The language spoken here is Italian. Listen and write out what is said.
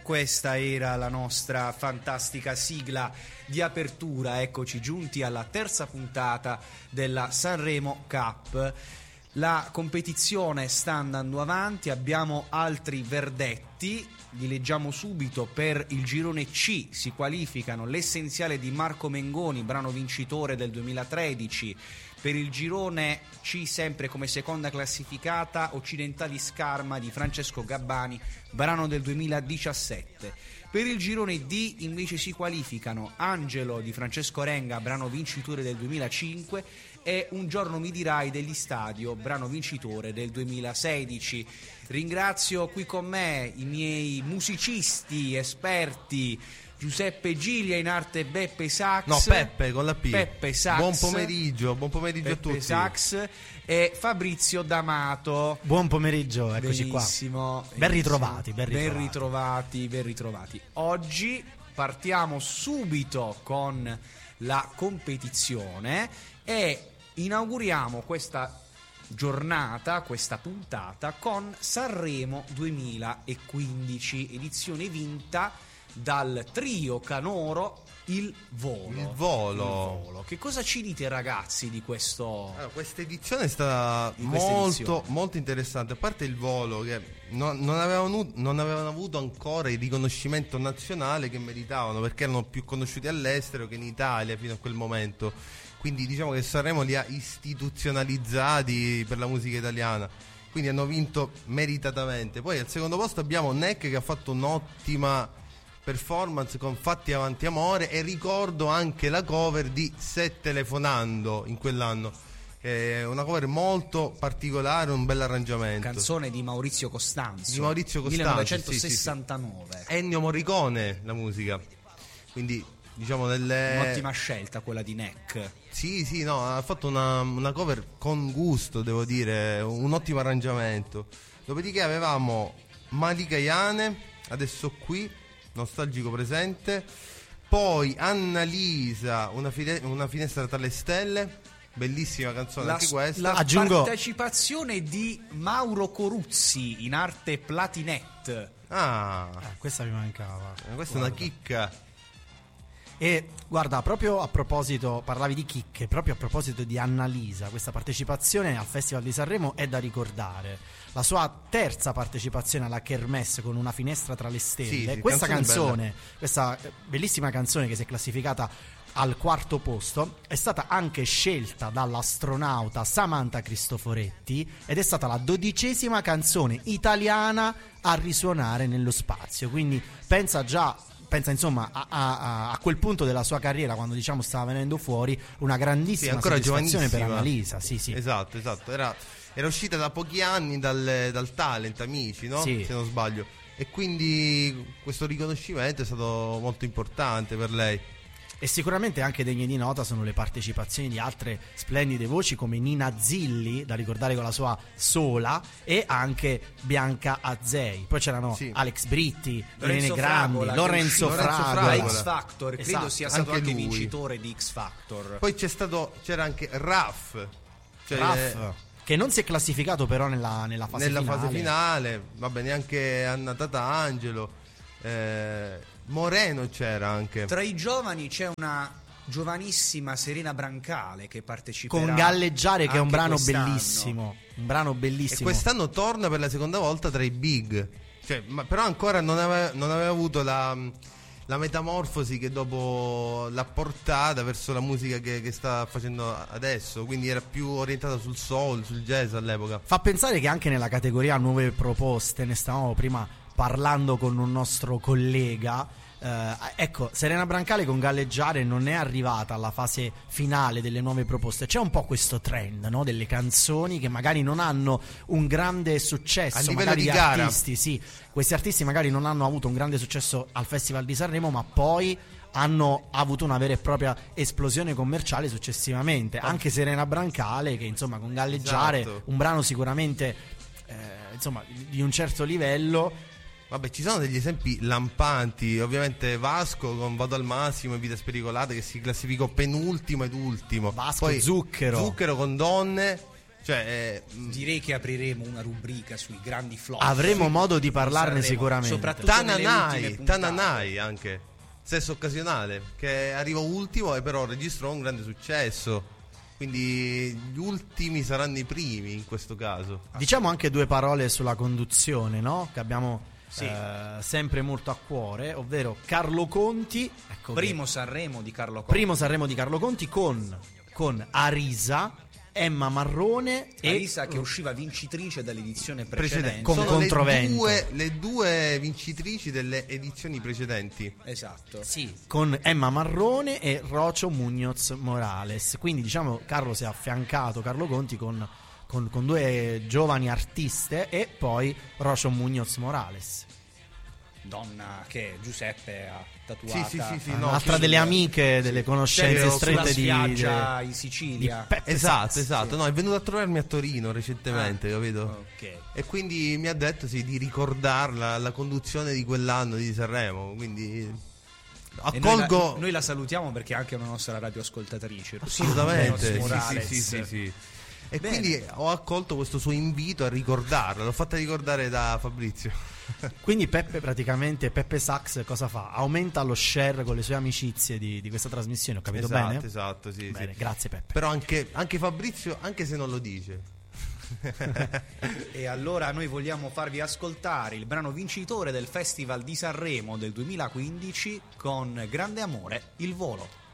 questa era la nostra fantastica sigla di apertura. Eccoci giunti alla terza puntata della Sanremo Cup. La competizione sta andando avanti, abbiamo altri verdetti, li leggiamo subito. Per il girone C si qualificano L'Essenziale di Marco Mengoni, brano vincitore del 2013. Per il girone C, sempre come seconda classificata, Occidentali Scarma di Francesco Gabbani, brano del 2017. Per il girone D invece si qualificano Angelo di Francesco Renga, brano vincitore del 2005, e Un giorno mi dirai degli Stadio, brano vincitore del 2016. Ringrazio qui con me i miei musicisti esperti, Giuseppe Giglia, in arte Beppe Sax. No, Peppe con la P. Peppe Sax. Buon pomeriggio Peppe a tutti. Sax e Fabrizio D'Amato. Buon pomeriggio, eccoci Benissimo, qua. Ben ritrovati. Ben ritrovati. Oggi partiamo subito con la competizione e inauguriamo questa giornata, questa puntata, con Sanremo 2015, edizione vinta dal trio canoro Il Volo. Che cosa ci dite, ragazzi, di questo? Allora, questa edizione è stata molto interessante. A parte Il Volo, che non avevano avuto ancora il riconoscimento nazionale che meritavano, perché erano più conosciuti all'estero che in Italia fino a quel momento. Quindi diciamo che Sanremo li ha istituzionalizzati per la musica italiana, quindi hanno vinto meritatamente. Poi al secondo posto abbiamo Neck, che ha fatto un'ottima performance con Fatti avanti amore, e ricordo anche la cover di Se telefonando in quell'anno, una cover molto particolare, un bel arrangiamento. Canzone di Maurizio Costanzo, 1969. Sì. Ennio Morricone la musica, quindi diciamo un'ottima scelta quella di Neck. Sì, no, ha fatto una cover con gusto, devo dire, un ottimo arrangiamento. Dopodiché avevamo Malika Iane, Adesso qui, nostalgico presente. Poi Annalisa, una finestra tra le stelle, bellissima canzone anche questa. La partecipazione di Mauro Coruzzi, in arte Platinette. Questa mi mancava. Questa è una chicca. E guarda, proprio a proposito, parlavi di chicche, proprio a proposito di Annalisa, questa partecipazione al Festival di Sanremo è da ricordare. La sua terza partecipazione alla Kermesse con Una finestra tra le stelle. Sì, questa canzone, questa bellissima canzone che si è classificata al quarto posto, è stata anche scelta dall'astronauta Samantha Cristoforetti ed è stata la 12ª canzone italiana a risuonare nello spazio. Quindi pensa insomma a quel punto della sua carriera, quando diciamo stava venendo fuori, una grandissima soddisfazione per Annalisa. Sì. Esatto. Era uscita da pochi anni dal Talent Amici, no? Sì. Se non sbaglio. E quindi questo riconoscimento è stato molto importante per lei. E sicuramente anche degne di nota sono le partecipazioni di altre splendide voci come Nina Zilli, da ricordare con la sua Sola, e anche Bianca Azzei. Poi c'erano Alex Britti, Irene Grandi, Lorenzo Fragola, X Factor, credo sia stato anche vincitore di X Factor. Poi c'era anche Raff, che non si è classificato però nella fase finale. Vabbè, neanche Anna Tatangelo, Moreno c'era anche. Tra i giovani c'è una giovanissima Serena Brancale che parteciperà con Galleggiare, che è un brano quest'anno. bellissimo. E quest'anno torna per la seconda volta tra i big, però ancora non aveva avuto la metamorfosi che dopo l'ha portata verso la musica che sta facendo adesso, quindi era più orientata sul soul, sul jazz all'epoca. Fa pensare che anche nella categoria nuove proposte, ne stavamo prima parlando con un nostro collega, ecco, Serena Brancale con Galleggiare non è arrivata alla fase finale delle nuove proposte. C'è un po' questo trend, no? Delle canzoni che magari non hanno un grande successo a livello magari di gara. Artisti, sì, questi artisti magari non hanno avuto un grande successo al Festival di Sanremo, ma poi hanno avuto una vera e propria esplosione commerciale successivamente. Anche Serena Brancale, che insomma con Galleggiare, un brano sicuramente insomma di un certo livello. Vabbè, ci sono degli esempi lampanti, ovviamente Vasco con Vado al massimo e Vita spericolata, che si classificò penultimo ed ultimo. Vasco, poi Zucchero con Donne, Cioè, direi che apriremo una rubrica sui grandi flop. Avremo modo di parlarne Sanremo, sicuramente. soprattutto nelle ultime puntate. Tananai anche, stesso occasionale, che arriva ultimo e però registrò un grande successo. Quindi gli ultimi saranno i primi in questo caso. Diciamo anche due parole sulla conduzione, no? Che abbiamo sempre molto a cuore, ovvero Carlo Conti. Ecco, Primo Sanremo di Carlo Conti. Primo Sanremo di Carlo Conti con Arisa, Emma Marrone e Arisa, che usciva vincitrice dall'edizione precedente. Con Sono Controvento. le due vincitrici delle edizioni precedenti. Esatto. Sì, con Emma Marrone e Rocio Muñoz Morales. Quindi diciamo Carlo si è affiancato, Carlo Conti, con due giovani artiste e poi Rocio Muñoz Morales. Donna che Giuseppe ha tatuata. Sì, Un'altra delle amiche, delle conoscenze strette di spiaggia in Sicilia. Peppe Esatto. Sì. No, è venuto a trovarmi a Torino recentemente, capito? Ok. E quindi mi ha detto di ricordarla alla conduzione di quell'anno di Sanremo. Quindi E accolgo. noi la salutiamo perché è anche una nostra radioascoltatrice. Assolutamente. Morales. Sì. E Bene. quindi ho accolto questo suo invito a ricordarla. L'ho fatta ricordare da Fabrizio. Quindi Peppe Sax cosa fa? Aumenta lo share con le sue amicizie di questa trasmissione, ho capito bene? Esatto, sì. Bene, grazie Peppe. Però anche Fabrizio, anche se non lo dice. E allora noi vogliamo farvi ascoltare il brano vincitore del Festival di Sanremo del 2015 con grande amore, Il volo.